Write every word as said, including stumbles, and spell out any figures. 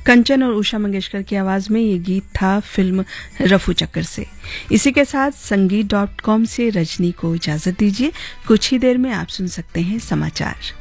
कंचन और उषा मंगेशकर की आवाज में ये गीत था फिल्म रफू चक्कर से। इसी के साथ संगीत डॉट कॉम से रजनी को इजाजत दीजिए। कुछ ही देर में आप सुन सकते हैं समाचार।